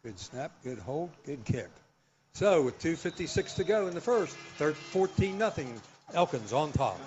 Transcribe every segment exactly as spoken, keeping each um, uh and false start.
Good snap, good hold, good kick. So with two fifty-six to go in the first, fourteen nothing, Elkins on top.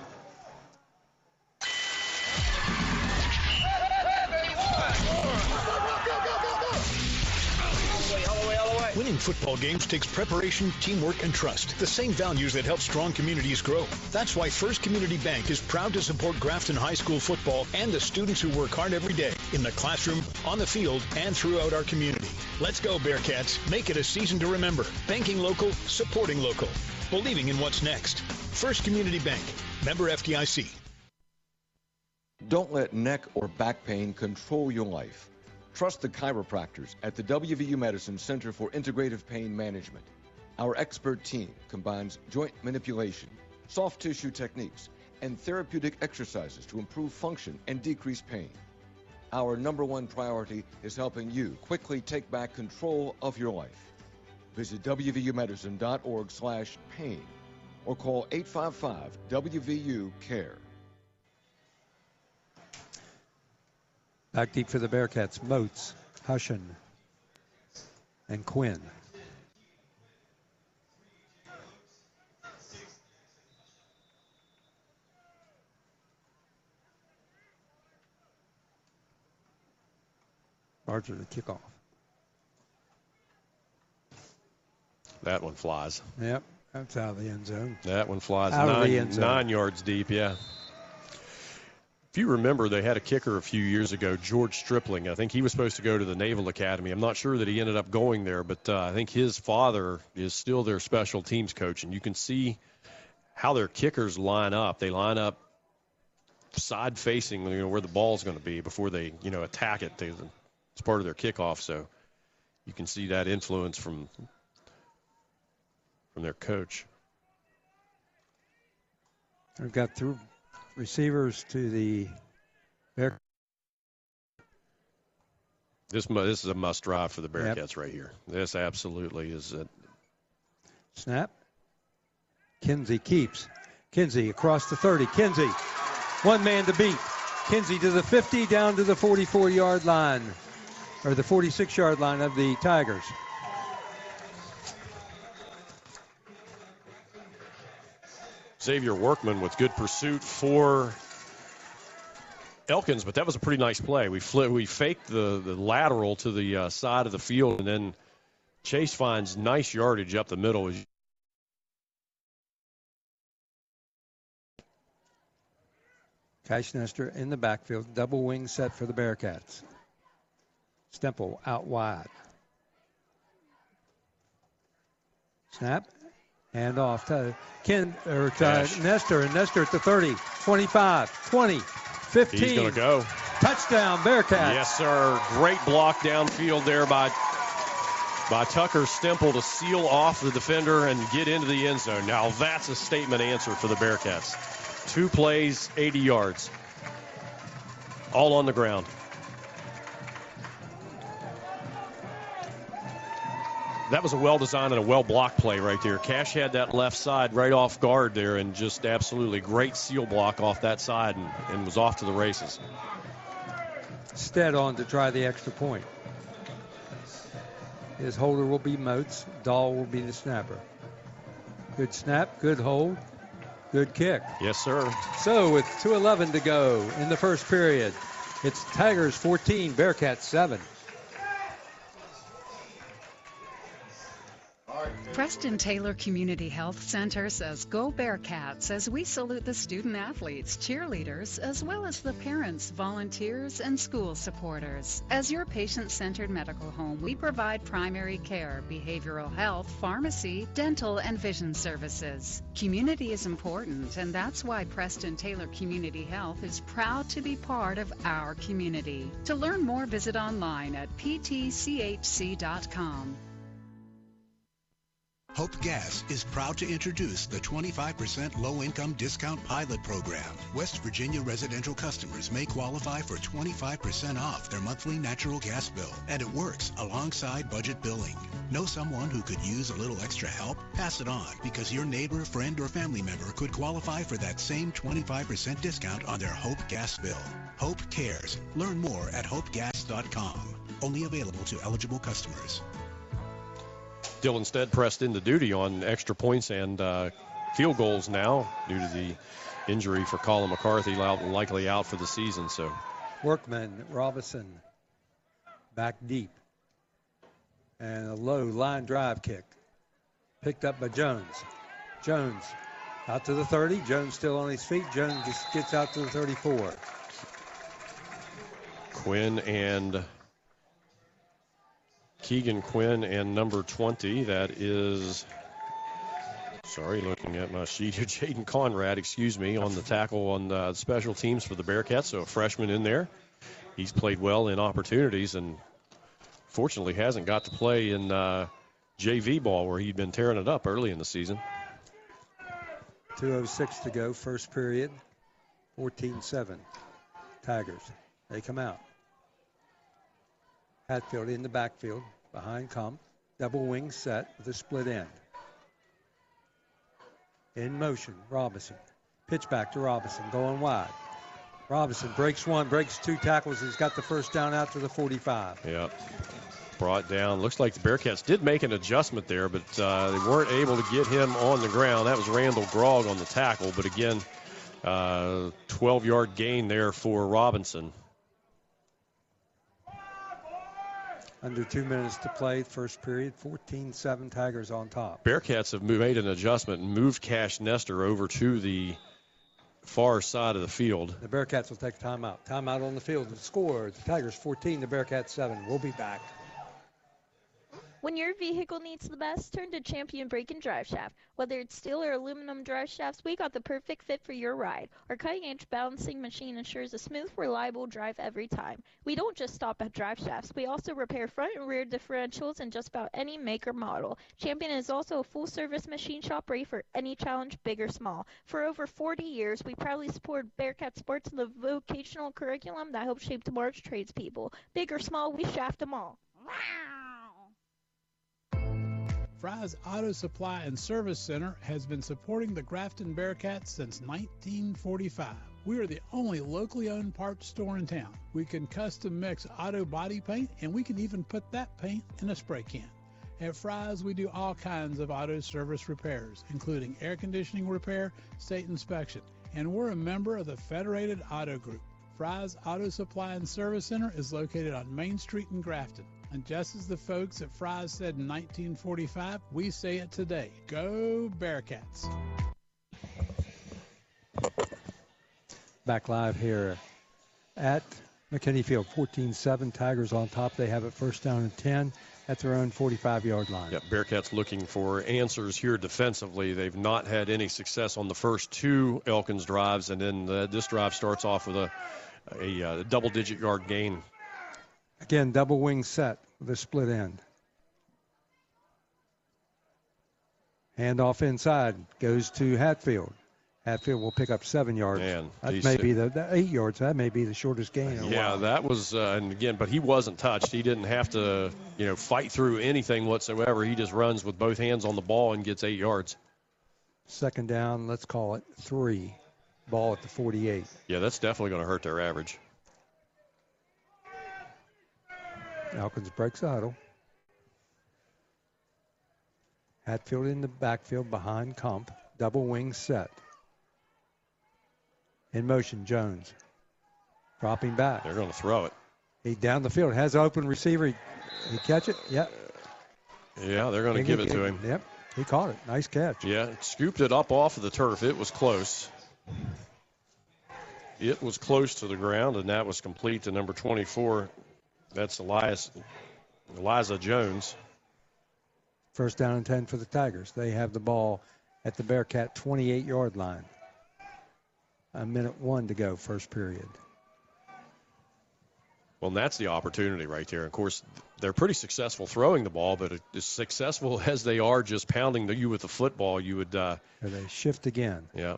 Winning football games takes preparation, teamwork, and trust. The same values that help strong communities grow. That's why First Community Bank is proud to support Grafton High School football and the students who work hard every day in the classroom, on the field, and throughout our community. Let's go, Bearcats. Make it a season to remember. Banking local, supporting local. Believing in what's next. First Community Bank. Member F D I C. Don't let neck or back pain control your life. Trust the chiropractors at the W V U Medicine Center for Integrative Pain Management. Our expert team combines joint manipulation, soft tissue techniques, and therapeutic exercises to improve function and decrease pain. Our number one priority is helping you quickly take back control of your life. Visit W V U medicine dot org slash pain or call eight five five W V U care. Back deep for the Bearcats, Moats, Hushin, and Quinn. Barger to kickoff. That one flies. Yep, that's out of the end zone. That one flies out nine, of the end zone. nine yards deep, yeah. If you remember, they had a kicker a few years ago, George Stripling. I think he was supposed to go to the Naval Academy. I'm not sure that he ended up going there, but uh, I think his father is still their special teams coach. And you can see how their kickers line up. They line up side-facing, you know, where the ball's going to be before they, you know, attack it. They, it's part of their kickoff, so you can see that influence from from their coach. They've got through receivers to the Bear. This this is a must drive for the Bearcats yep. right here. This absolutely is it. Snap. Kinsey keeps. Kinsey across the thirty. Kinsey, one man to beat. Kinsey to the fifty, down to the forty-four-yard line, or the forty-six-yard line of the Tigers. Xavier Workman with good pursuit for Elkins, but that was a pretty nice play. We fl- we faked the, the lateral to the uh, side of the field, and then Chase finds nice yardage up the middle. Cash Nestor in the backfield, double wing set for the Bearcats. Stemple out wide. Snap. Hand off to Ken or to Nestor, and Nestor at the thirty, twenty-five, twenty, fifteen. He's going to go. Touchdown, Bearcats. Yes, sir. Great block downfield there by by Tucker Stemple to seal off the defender and get into the end zone. Now that's a statement answer for the Bearcats. Two plays, eighty yards, all on the ground. That was a well-designed and a well-blocked play right there. Cash had that left side right off guard there, and just absolutely great seal block off that side, and, and was off to the races. Stead on to try the extra point. His holder will be Moats. Dahl will be the snapper. Good snap, good hold, good kick. Yes, sir. So with two eleven to go in the first period, it's Tigers fourteen, Bearcats seven. Preston Taylor Community Health Center says go Bearcats as we salute the student athletes, cheerleaders, as well as the parents, volunteers, and school supporters. As your patient-centered medical home, we provide primary care, behavioral health, pharmacy, dental, and vision services. Community is important, and that's why Preston Taylor Community Health is proud to be part of our community. To learn more, visit online at p t c h c dot com. Hope Gas is proud to introduce the twenty-five percent low-income discount pilot program. West Virginia residential customers may qualify for twenty-five percent off their monthly natural gas bill, and it works alongside budget billing. Know someone who could use a little extra help? Pass it on, because your neighbor, friend, or family member could qualify for that same twenty-five percent discount on their Hope Gas bill. Hope cares. Learn more at hope gas dot com. Only available to eligible customers. Dylan Stead pressed into duty on extra points and uh, field goals now due to the injury for Colin McCarthy, likely out for the season. So Workman, Robinson, back deep. And a low line drive kick. Picked up by Jones. Jones out to the thirty. Jones still on his feet. Jones just gets out to the thirty-four. Quinn and Keegan Quinn and number twenty. That is, sorry, looking at my sheet here, Jaden Conrad, excuse me, on the tackle on the special teams for the Bearcats. So a freshman in there. He's played well in opportunities and fortunately hasn't got to play in uh, J V ball where he'd been tearing it up early in the season. two oh six to go, first period. fourteen seven. Tigers. They come out. Hatfield in the backfield behind Kump. Double wing set with a split end. In motion, Robinson. Pitch back to Robinson, going wide. Robinson breaks one, breaks two tackles. He's got the first down out to the forty-five. Yeah. Brought down. Looks like the Bearcats did make an adjustment there, but uh, they weren't able to get him on the ground. That was Randall Grogg on the tackle, but again, uh, twelve-yard gain there for Robinson. Under two minutes to play, first period, fourteen seven, Tigers on top. Bearcats have made an adjustment and moved Cash Nestor over to the far side of the field. The Bearcats will take a timeout. Timeout on the field. The score, the Tigers fourteen, the Bearcats seven. We'll be back. When your vehicle needs the best, turn to Champion Brake and Drive Shaft. Whether it's steel or aluminum drive shafts, we got the perfect fit for your ride. Our cutting-edge balancing machine ensures a smooth, reliable drive every time. We don't just stop at drive shafts. We also repair front and rear differentials in just about any make or model. Champion is also a full-service machine shop ready for any challenge, big or small. For over forty years, we proudly support Bearcat Sports and the vocational curriculum that helps shape tomorrow's tradespeople. Big or small, we shaft them all. Fry's Auto Supply and Service Center has been supporting the Grafton Bearcats since nineteen forty-five. We are the only locally owned parts store in town. We can custom mix auto body paint, and we can even put that paint in a spray can. At Fry's, we do all kinds of auto service repairs, including air conditioning repair, state inspection, and we're a member of the Federated Auto Group. Fry's Auto Supply and Service Center is located on Main Street in Grafton. And just as the folks at Fry's said in nineteen forty-five, we say it today. Go Bearcats. Back live here at McKinney Field, fourteen seven, Tigers on top. They have it first down and ten at their own forty-five-yard line. Yeah, Bearcats looking for answers here defensively. They've not had any success on the first two Elkins drives, and then uh, this drive starts off with a, a, a double-digit yard gain. Again, double wing set with a split end. Handoff inside goes to Hatfield. Hatfield will pick up seven yards. Man, that may be the, the eight yards. That may be the shortest gain in a yeah, while. that was, uh, and again, but he wasn't touched. He didn't have to, you know, fight through anything whatsoever. He just runs with both hands on the ball and gets eight yards. Second down, let's call it three. Ball at the forty-eight. Yeah, that's definitely going to hurt their average. Elkins breaks idle. Hatfield in the backfield behind Kump. Double wing set. In motion, Jones. Dropping back. They're going to throw it. He down the field. Has an open receiver. He, he catch it? Yep. Yeah, they're going to give it to him. Yep. He caught it. Nice catch. Yeah, scooped it up off of the turf. It was close. It was close to the ground, and that was complete to number twenty-four. That's Elias, Eliza Jones. First down and ten for the Tigers. They have the ball at the Bearcat twenty-eight-yard line. A minute one to go, first period. Well, and that's the opportunity right there. Of course, they're pretty successful throwing the ball, but as successful as they are just pounding you with the football, you would. Uh, they shift again. Yeah.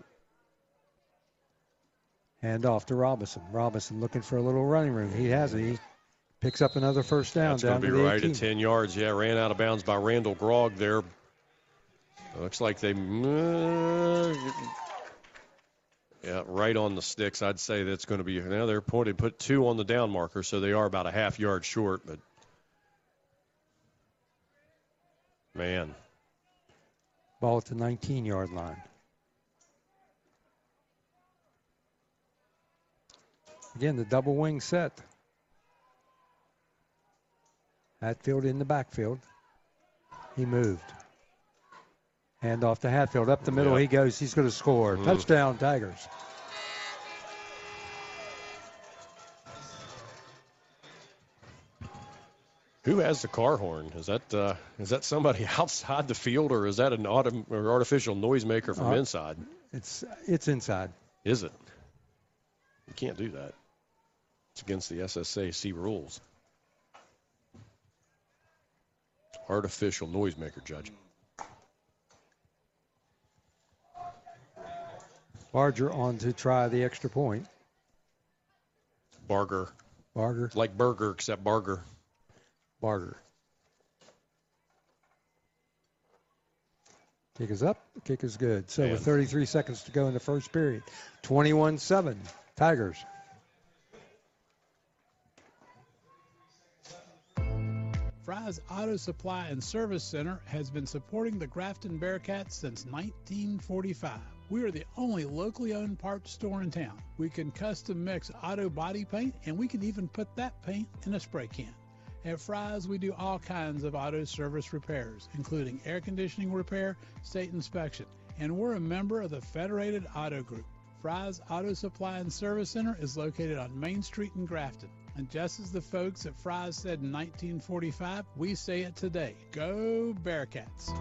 Hand off to Robinson. Robinson looking for a little running room. He has it. He picks up another first down. That's down going to be to right eighteen. at ten yards. Yeah, ran out of bounds by Randall Grogg there. Looks like they. Uh, yeah, right on the sticks. I'd say that's going to be. Now they're pointed, put two on the down marker, so they are about a half yard short. But Man. Ball at the nineteen-yard line. Again, the double wing set. Hatfield in the backfield. He moved. Hand off to Hatfield. Up the middle yep. he goes. He's going to score. Mm. Touchdown, Tigers. Who has the car horn? Is that uh, is that somebody outside the field, or is that an auto, or artificial noisemaker from uh, inside? It's it's inside. Is it? You can't do that. It's against the S S A C rules. Artificial noisemaker, Judge. Barger on to try the extra point. Barger. Barger. Like burger, except Barger. Barger. Kick is up. Kick is good. So with thirty-three seconds to go in the first period. twenty-one seven. Tigers. Fry's Auto Supply and Service Center has been supporting the Grafton Bearcats since nineteen forty-five. We are the only locally owned parts store in town. We can custom mix auto body paint, and we can even put that paint in a spray can. At Fry's, we do all kinds of auto service repairs, including air conditioning repair, state inspection, and we're a member of the Federated Auto Group. Fry's Auto Supply and Service Center is located on Main Street in Grafton. And just as the folks at Fry's said in nineteen forty-five, we say it today. Go Bearcats!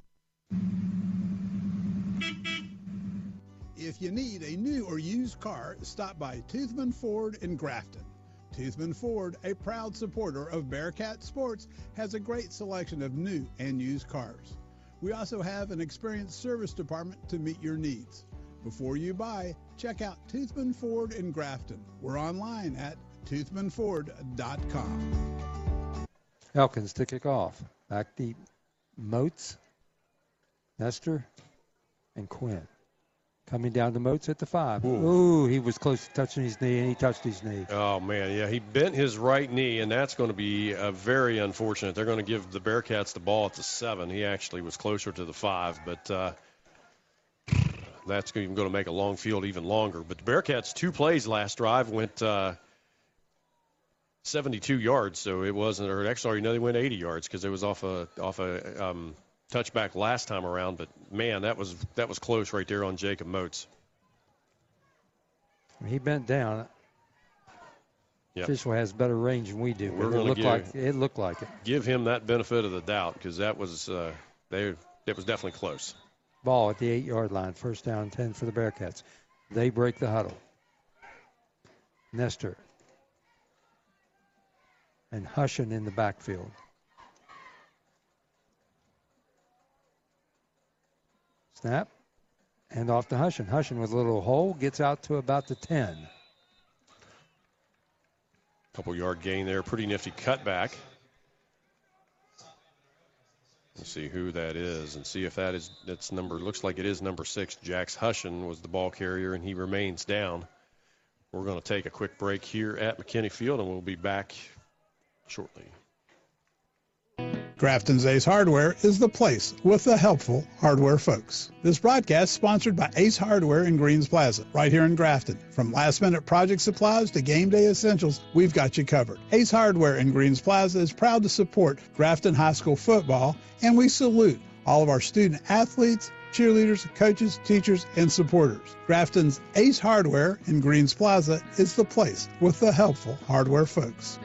If you need a new or used car, stop by Toothman Ford in Grafton. Toothman Ford, a proud supporter of Bearcat Sports, has a great selection of new and used cars. We also have an experienced service department to meet your needs. Before you buy, check out Toothman Ford in Grafton. We're online at toothman ford dot com. Elkins to kick off. Back deep. Moats, Nestor, and Quinn. Coming down to Moats at the five. Ooh. Ooh, he was close to touching his knee, and he touched his knee. Oh, man, yeah, he bent his right knee, and that's going to be uh, very unfortunate. They're going to give the Bearcats the ball at the seven. He actually was closer to the five, but uh, that's even going to make a long field even longer. But the Bearcats' two plays last drive went uh, seventy-two yards, so it wasn't, or actually, no, they went eighty yards because it was off a off a um, touchback last time around. But man, that was that was close right there on Jacob Moats. He bent down. Yep. Official has better range than we do. We're it looked give, like it looked like it. Give him that benefit of the doubt because that was uh, they it was definitely close. Ball at the eight-yard line, first down, ten for the Bearcats. They break the huddle. Nestor and Hushin in the backfield. Snap. And off to Hushin. Hushin with a little hole gets out to about the ten. Couple yard gain there. Pretty nifty cutback. Let's see who that is and see if that is that's number. Looks like it is number six. Jax Hushin was the ball carrier, and he remains down. We're going to take a quick break here at McKinney Field, and we'll be back shortly. Grafton's Ace Hardware is the place with the helpful hardware folks. This broadcast sponsored by Ace Hardware in Greens Plaza, right here in Grafton. From last-minute project supplies to game day essentials, we've got you covered. Ace Hardware in Greens Plaza is proud to support Grafton High School football, and we salute all of our student athletes, cheerleaders, coaches, teachers, and supporters. Grafton's Ace Hardware in Greens Plaza is the place with the helpful hardware folks.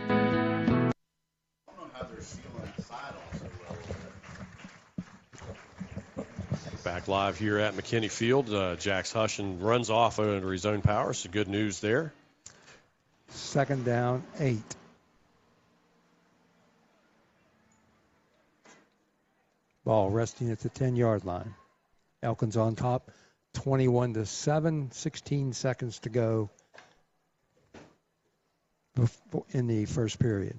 Back live here at McKinney Field. Uh, Jax Hushin runs off under his own power, so good news there. Second down, eight. Ball resting at the ten-yard line. Elkins on top, twenty-one to seven, sixteen seconds to go in the first period.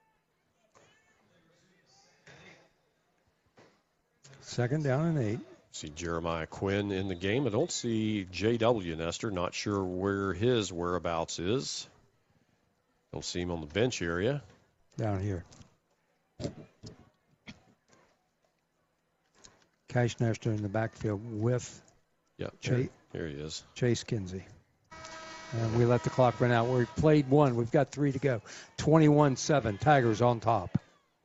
Second down and eight. See Jeremiah Quinn in the game. I don't see J W Nestor. Not sure where his whereabouts is. Don't see him on the bench area. Down here. Cash Nestor in the backfield with yep, Chase. There he is. Chase Kinsey. And we let the clock run out. We played one. We've got three to go. twenty-one seven. Tigers on top.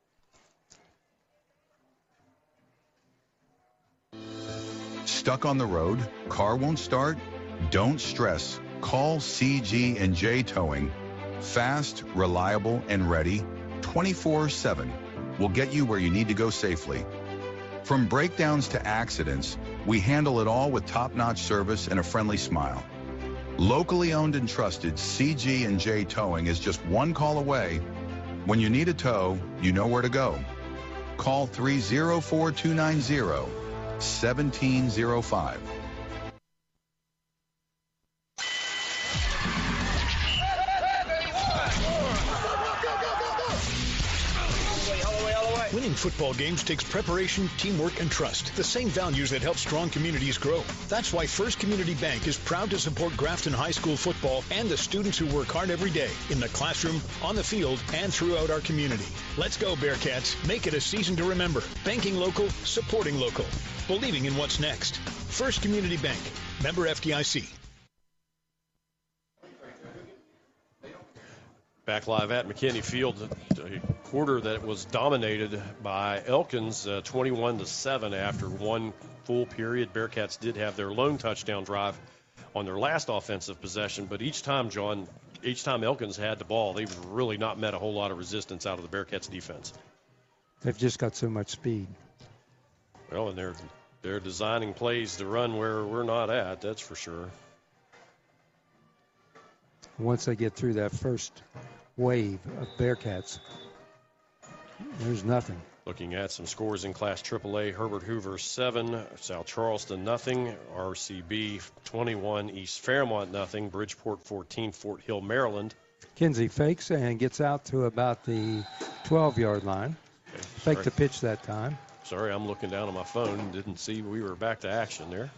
Stuck on the road? Car won't start? Don't stress. Call C G and J Towing. Fast, reliable, and ready twenty-four seven. We'll get you where you need to go safely. From breakdowns to accidents, we handle it all with top-notch service and a friendly smile. Locally owned and trusted, C G and J Towing is just one call away. When you need a tow, you know where to go. Call three oh four, two nine zero, one seven zero five. Winning football games takes preparation, teamwork, and trust. The same values that help strong communities grow. That's why First Community Bank is proud to support Grafton High School football and the students who work hard every day in the classroom, on the field, and throughout our community. Let's go, Bearcats. Make it a season to remember. Banking local, supporting local. Believing in what's next. First Community Bank. Member F D I C. Back live at McKinney Field, a quarter that was dominated by Elkins, uh, twenty-one to seven after one full period. Bearcats did have their lone touchdown drive on their last offensive possession, but each time, John, each time Elkins had the ball, they've really not met a whole lot of resistance out of the Bearcats defense. They've just got so much speed. Well, and they're they're designing plays to run where we're not at, that's for sure. Once they get through that first wave of Bearcats, there's nothing. Looking at some scores in Class triple A, Herbert Hoover seven, South Charleston nothing, R C B twenty-one, East Fairmont nothing, Bridgeport fourteen, Fort Hill, Maryland. Kinsey fakes and gets out to about the twelve-yard line. Okay, Fake the pitch that time. Sorry, I'm looking down on my phone. Didn't see we were back to action there.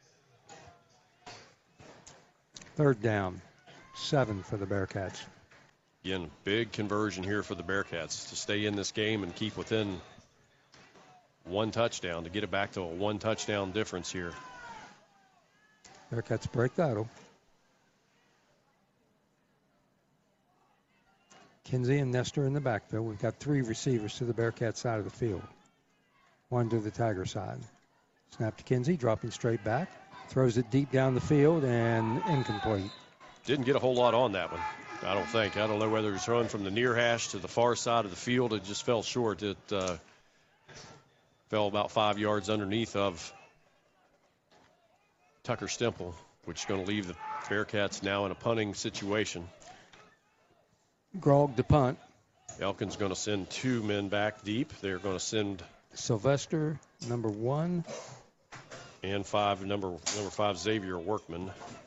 Third down, seven for the Bearcats. Again, big conversion here for the Bearcats to stay in this game and keep within one touchdown to get it back to a one touchdown difference here. Bearcats break the huddle. Kinsey and Nestor in the backfield. We've got three receivers to the Bearcat side of the field. One to the Tiger side. Snap to Kinsey, dropping straight back. Throws it deep down the field and incomplete. Didn't get a whole lot on that one, I don't think. I don't know whether it was thrown from the near hash to the far side of the field. It just fell short. It uh, fell about five yards underneath of Tucker Stemple, which is going to leave the Bearcats now in a punting situation. Grog to punt. Elkins going to send two men back deep. They're going to send Sylvester, number one. And five, number number five, Xavier Workman.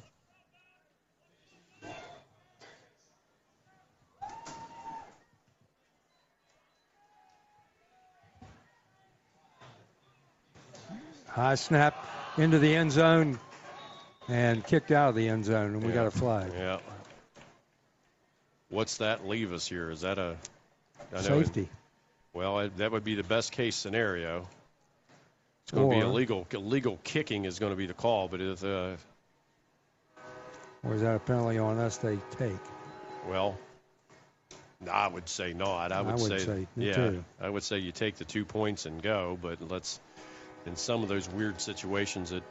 High snap into the end zone and kicked out of the end zone, and we yeah. got a flag. Yeah. What's that leave us here? Is that a I know safety? It, well, it, that would be the best case scenario. It's going to be illegal. Illegal kicking is going to be the call, but if uh, or is that a penalty on us they take? Well, I would say not. I would, I would say, say yeah, too. I would say you take the two points and go, but let's. In some of those weird situations that,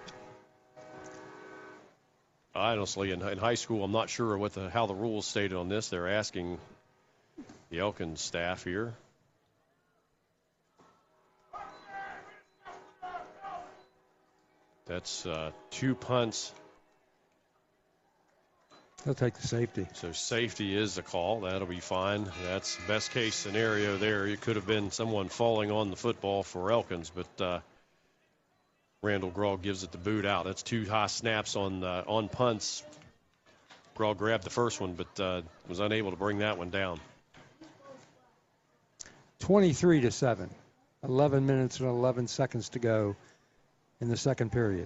honestly, in, in high school, I'm not sure what the how the rules stated on this. They're asking the Elkins staff here. That's uh, two punts. They'll take the safety. So safety is the call. That'll be fine. That's the best case scenario there. It could have been someone falling on the football for Elkins, but uh, Randall Grog gives it the boot out. That's two high snaps on uh, on punts. Grog grabbed the first one, but uh, was unable to bring that one down. twenty-three to seven. eleven minutes and eleven seconds to go in the second period.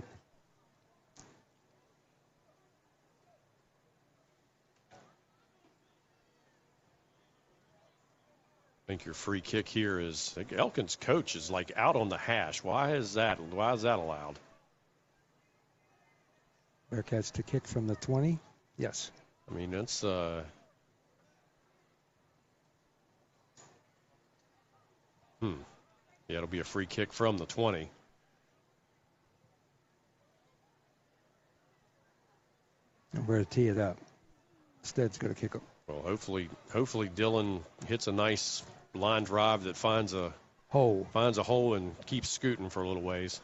I think your free kick here is, I think Elkins' coach is like out on the hash. Why is that? Why is that allowed? Bearcats to kick from the twenty. Yes. I mean, that's uh, hmm. Yeah, it'll be a free kick from the twenty. And we're going to tee it up. Stead's going to kick it. Well, hopefully, hopefully Dillon hits a nice line drive that finds a hole, finds a hole, and keeps scooting for a little ways.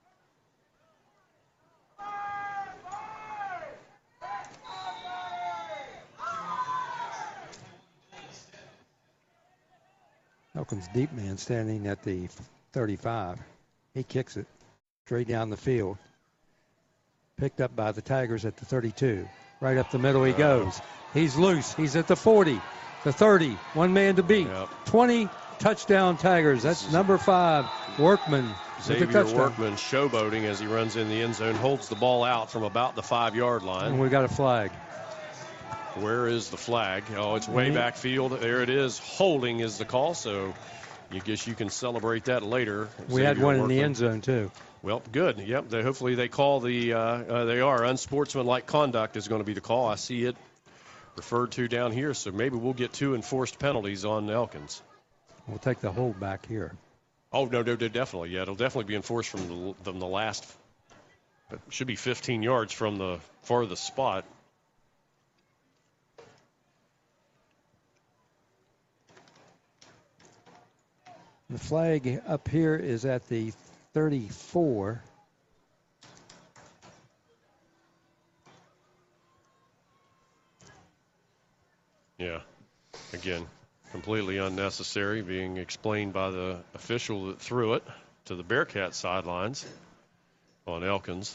Elkins' deep man standing at the thirty-five. He kicks it straight down the field. Picked up by the Tigers at the thirty-two. Right up the middle he goes. He's loose. He's at the forty, the thirty. One man to beat. Yep. twenty, touchdown Tigers. That's number five, Workman. Xavier Workman showboating as he runs in the end zone, holds the ball out from about the five-yard line. And we got a flag. Where is the flag? Oh, it's way back field. There it is. Holding is the call, so you guess you can celebrate that later. We Xavier had one Workman. in the end zone, too. Well, good. Yep. They, hopefully they call the, uh, uh, they are, unsportsmanlike conduct is going to be the call. I see it referred to down here, so maybe we'll get two enforced penalties on Elkins. We'll take the hold back here. Oh, no, no, no, definitely. Yeah, it'll definitely be enforced from the, from the last, it should be fifteen yards from the farthest spot. The flag up here is at the thirty-four. Yeah, again, completely unnecessary, being explained by the official that threw it to the Bearcat sidelines on Elkins.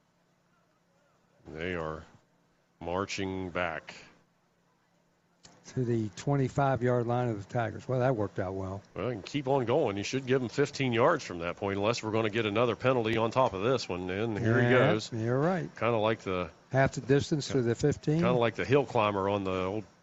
They are marching back to the twenty-five-yard line of the Tigers. Well, that worked out well. Well, you can keep on going. You should give them fifteen yards from that point, unless we're going to get another penalty on top of this one. And here yeah, he goes. You're right. Kind of like the half the distance to the fifteen. Kind of like the hill climber on the old